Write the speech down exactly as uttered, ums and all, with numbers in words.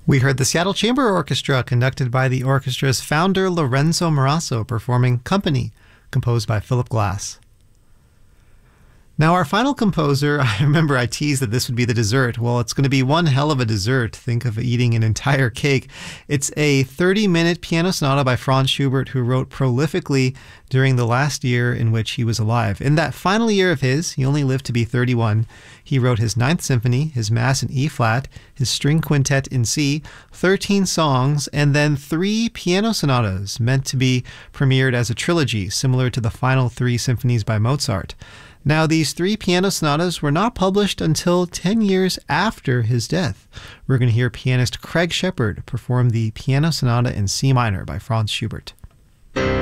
We heard the Seattle Chamber Orchestra, conducted by the orchestra's founder Lorenzo Marasso, performing Company, composed by Philip Glass. Now, our final composer, I remember I teased that this would be the dessert. Well, it's going to be one hell of a dessert. Think of eating an entire cake. It's a thirty-minute piano sonata by Franz Schubert, who wrote prolifically during the last year in which he was alive. In that final year of his, he only lived to be thirty-one, he wrote his Ninth Symphony, his Mass in E-flat, his String Quintet in C, thirteen songs, and then three piano sonatas meant to be premiered as a trilogy, similar to the final three symphonies by Mozart. Now, these three piano sonatas were not published until ten years after his death. We're going to hear pianist Craig Shepard perform the Piano Sonata in C minor by Franz Schubert.